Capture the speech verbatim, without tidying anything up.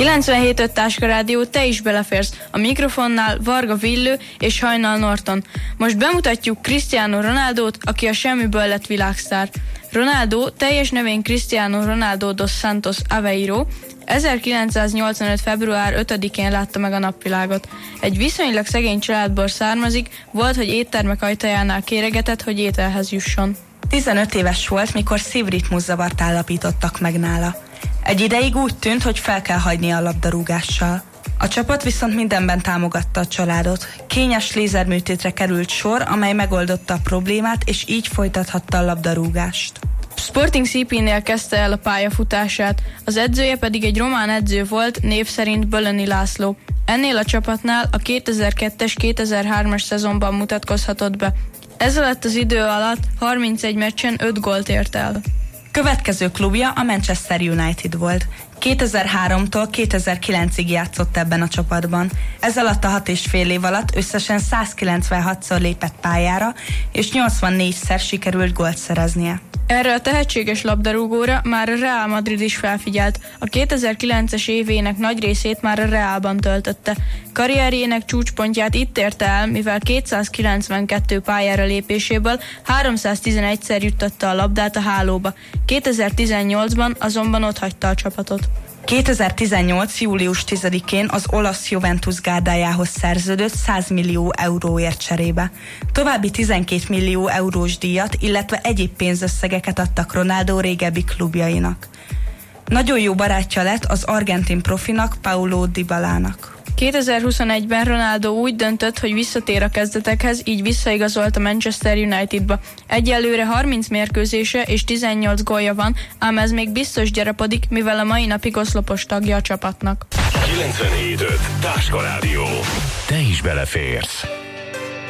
kilencvenhét öt Táska Rádió, te is beleférsz. A mikrofonnál Varga Villő és Hajnal Norton. Most bemutatjuk Cristiano Ronaldót, aki a semmiből lett világsztár. Ronaldo teljes nevén Cristiano Ronaldo dos Santos Aveiro ezerkilencszáznyolcvanöt február ötödikén látta meg a napvilágot. Egy viszonylag szegény családból származik, volt, hogy éttermek ajtajánál kéregetett, hogy ételhez jusson. tizenöt éves volt, mikor szívritmuszavart állapítottak meg nála. Egy ideig úgy tűnt, hogy fel kell hagyni a labdarúgással. A csapat viszont mindenben támogatta a családot. Kényes lézerműtétre került sor, amely megoldotta a problémát, és így folytathatta a labdarúgást. Sporting cé pé-nél kezdte el a pályafutását, az edzője pedig egy román edző volt, név szerint Bölöni László. Ennél a csapatnál a kétezer-kettes kétezer-hármas szezonban mutatkozhatott be. Ez alatt az idő alatt harmincegy meccsen öt gólt ért el. Következő klubja a Manchester United volt. kétezer-háromtól kétezer-kilencig játszott ebben a csapatban. Ez alatt a hat és fél év alatt összesen százkilencvenhatszor lépett pályára, és nyolcvannégyszer sikerült gólt szereznie. Erre a tehetséges labdarúgóra már a Real Madrid is felfigyelt. A kétezer-kilences évének nagy részét már a Realban töltötte. Karrierjének csúcspontját itt érte el, mivel kétszázkilencvenkettő pályára lépéséből háromszáztizenegyszer juttatta a labdát a hálóba. kétezer-tizennyolcban azonban otthagyta a csapatot. kétezer-tizennyolc. július tizedikén az olasz Juventus gárdájához szerződött száz millió euróért cserébe. További tizenkét millió eurós díjat, illetve egyéb pénzösszegeket adtak Ronaldo régebbi klubjainak. Nagyon jó barátja lett az argentin profinak, Paulo Dybalának. kétezer-huszonegyben Ronaldo úgy döntött, hogy visszatér a kezdetekhez, így visszaigazolt a Manchester Unitedba. Egyelőre harminc mérkőzése és tizennyolc gólja van, ám ez még biztos gyarapodik, mivel a mai napig oszlopos tagja a csapatnak. kilencvenhét öt Táska Rádió. Te is beleférsz.